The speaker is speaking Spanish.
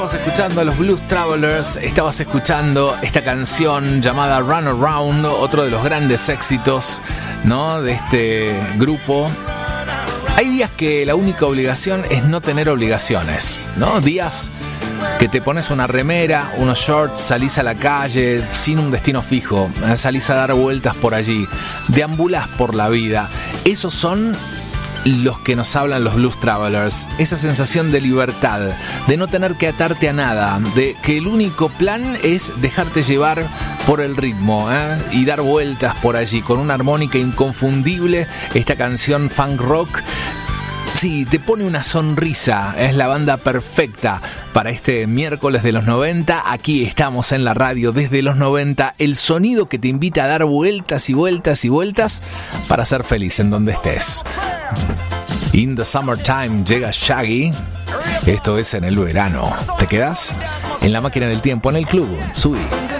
Estabas escuchando a los Blues Travelers, estabas escuchando esta canción llamada Run Around, otro de los grandes éxitos, ¿no?, de este grupo. Hay días que la única obligación es no tener obligaciones, ¿no? Días que te pones una remera, unos shorts, salís a la calle sin un destino fijo, salís a dar vueltas por allí, deambulás por la vida. Esos son los que nos hablan los Blues Travelers, esa sensación de libertad, de no tener que atarte a nada, de que el único plan es dejarte llevar por el ritmo, y dar vueltas por allí con una armónica inconfundible. Esta canción funk rock, sí, te pone una sonrisa, es la banda perfecta para este miércoles de los 90. Aquí estamos en la radio desde los 90, el sonido que te invita a dar vueltas y vueltas y vueltas para ser feliz en donde estés. In the Summertime llega Shaggy. Esto es En el Verano. ¿Te quedas? En la máquina del tiempo, en el club. Subí.